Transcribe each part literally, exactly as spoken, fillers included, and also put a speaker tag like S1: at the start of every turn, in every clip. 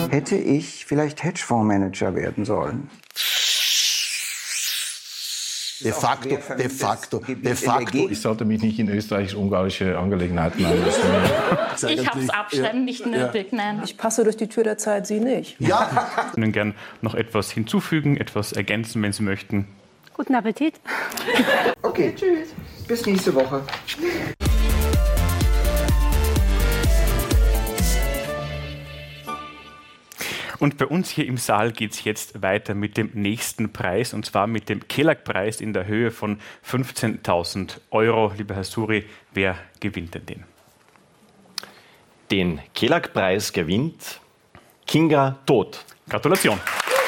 S1: Hätte ich vielleicht Hedgefondsmanager werden sollen?
S2: De facto, de facto, de facto.
S3: Ich sollte mich nicht in österreichisch-ungarische Angelegenheiten einlassen.
S4: Ich habe es abschreiben nicht nötig, nein.
S5: Ich passe durch die Tür der Zeit, Sie nicht.
S2: Ja.
S6: Ich würde gern noch etwas hinzufügen, etwas ergänzen, wenn Sie möchten.
S4: Guten Appetit.
S1: Okay, tschüss. Bis nächste Woche.
S6: Und bei uns hier im Saal geht es jetzt weiter mit dem nächsten Preis, und zwar mit dem Kelag-Preis in der Höhe von fünfzehntausend Euro. Lieber Herr Suri, wer gewinnt denn den?
S7: Den Kelag-Preis gewinnt Kinga Todt.
S6: Gratulation.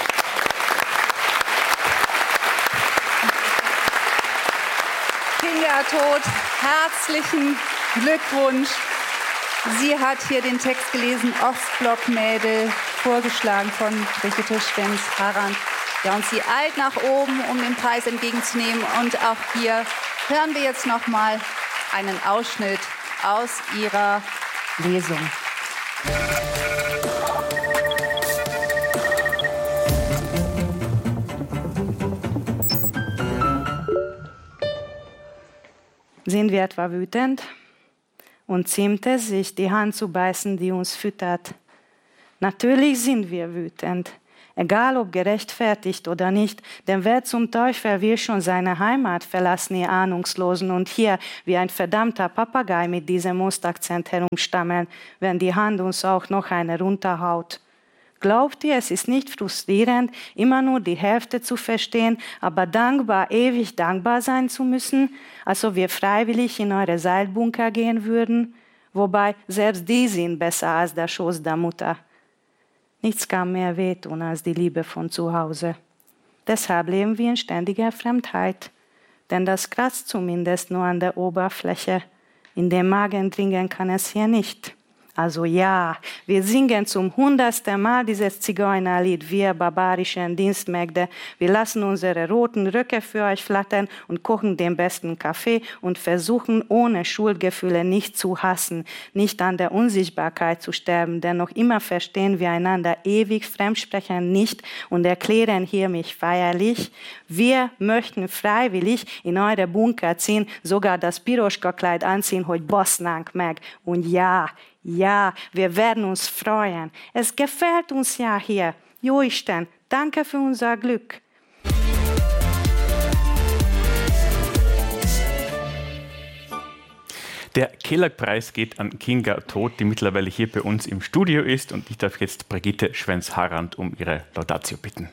S8: Kinga Todt, herzlichen Glückwunsch. Sie hat hier den Text gelesen, Ostblock-Mädel, vorgeschlagen von Brigitte Schwenz-Harand. Ja, und sie eilt nach oben, um den Preis entgegenzunehmen. Und auch hier hören wir jetzt noch mal einen Ausschnitt aus ihrer Lesung.
S9: Sind wir etwa wütend? Und ziemt es sich, die Hand zu beißen, die uns füttert? Natürlich sind wir wütend. Egal ob gerechtfertigt oder nicht, denn wer zum Teufel will schon seine Heimat verlassen, ihr Ahnungslosen, und hier wie ein verdammter Papagei mit diesem Mustakzent herumstammeln, wenn die Hand uns auch noch eine runterhaut? Glaubt ihr, es ist nicht frustrierend, immer nur die Hälfte zu verstehen, aber dankbar, ewig dankbar sein zu müssen, als ob wir freiwillig in eure Seilbunker gehen würden? Wobei selbst die sind besser als der Schoß der Mutter. Nichts kann mehr wehtun als die Liebe von zu Hause. Deshalb leben wir in ständiger Fremdheit. Denn das kratzt zumindest nur an der Oberfläche. In den Magen dringen kann es hier nicht. Also ja, wir singen zum hundertsten Mal dieses Zigeunerlied, wir barbarischen Dienstmägde. Wir lassen unsere roten Röcke für euch flattern und kochen den besten Kaffee und versuchen ohne Schuldgefühle nicht zu hassen, nicht an der Unsichtbarkeit zu sterben, denn noch immer verstehen wir einander ewig, fremdsprechen nicht und erklären hier mich feierlich. Wir möchten freiwillig in eure Bunker ziehen, sogar das Piroschka-Kleid anziehen, hogy basznak meg. Und ja, ja, wir werden uns freuen. Es gefällt uns ja hier. Joisten, danke für unser Glück.
S6: Der Kelag-Preis geht an Kinga Todt, die mittlerweile hier bei uns im Studio ist. Und ich darf jetzt Brigitte Schwenz-Harand um ihre Laudatio bitten.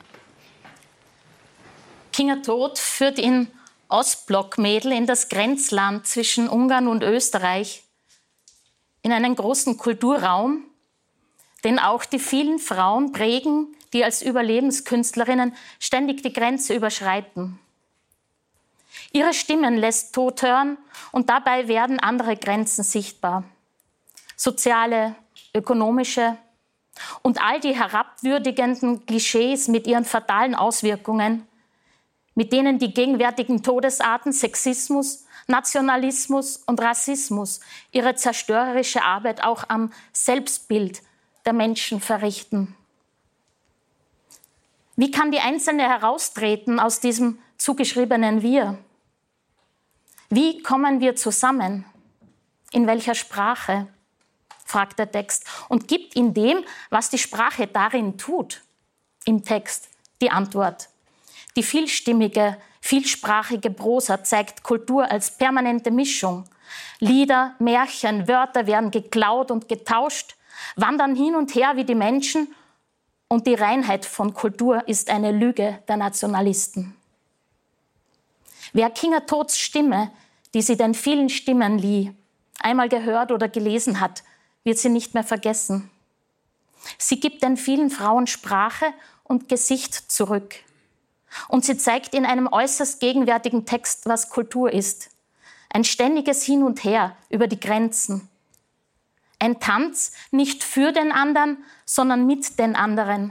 S4: Kinga Todt führt in Ostblock-Mädel in das Grenzland zwischen Ungarn und Österreich, in einen großen Kulturraum, den auch die vielen Frauen prägen, die als Überlebenskünstlerinnen ständig die Grenze überschreiten. Ihre Stimmen lässt Todt hören und dabei werden andere Grenzen sichtbar. Soziale, ökonomische und all die herabwürdigenden Klischees mit ihren fatalen Auswirkungen, mit denen die gegenwärtigen Todesarten Sexismus, Nationalismus und Rassismus ihre zerstörerische Arbeit auch am Selbstbild der Menschen verrichten. Wie kann die Einzelne heraustreten aus diesem zugeschriebenen Wir? Wie kommen wir zusammen? In welcher Sprache? Fragt der Text und gibt in dem, was die Sprache darin tut, im Text die Antwort. Die vielstimmige, vielsprachige Prosa zeigt Kultur als permanente Mischung. Lieder, Märchen, Wörter werden geklaut und getauscht, wandern hin und her wie die Menschen und die Reinheit von Kultur ist eine Lüge der Nationalisten. Wer Kinga Todts Stimme, die sie den vielen Stimmen lieh, einmal gehört oder gelesen hat, wird sie nicht mehr vergessen. Sie gibt den vielen Frauen Sprache und Gesicht zurück. Und sie zeigt in einem äußerst gegenwärtigen Text, was Kultur ist. Ein ständiges Hin und Her über die Grenzen. Ein Tanz nicht für den anderen, sondern mit den anderen.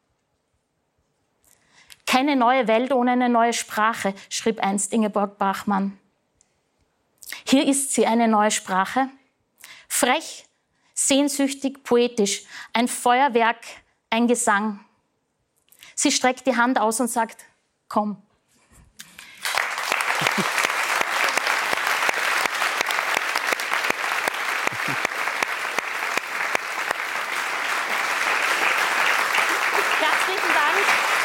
S4: Keine neue Welt ohne eine neue Sprache, schrieb einst Ingeborg Bachmann. Hier ist sie, eine neue Sprache. Frech, sehnsüchtig, poetisch, ein Feuerwerk ein Gesang. Sie streckt die Hand aus und sagt, komm. Herzlichen Dank.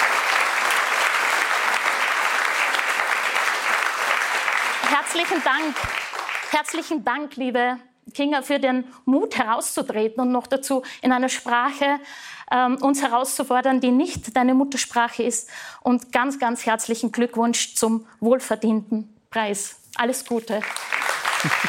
S4: Herzlichen Dank. Herzlichen Dank, liebe Kinga, für den Mut herauszutreten und noch dazu in einer Sprache ähm, uns herauszufordern, die nicht deine Muttersprache ist. Und ganz, ganz herzlichen Glückwunsch zum wohlverdienten Preis. Alles Gute.